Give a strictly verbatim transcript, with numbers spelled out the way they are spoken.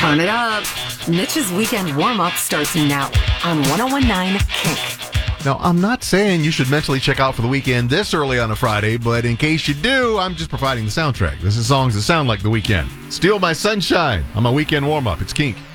Turn it up. Mitch's weekend warm-up starts now on one oh one point nine Kink. Now, I'm not saying you should mentally check out for the weekend this early on a Friday, but in case you do, I'm just providing the soundtrack. This is songs that sound like the weekend. Steal My Sunshine on my weekend warm-up. It's Kink.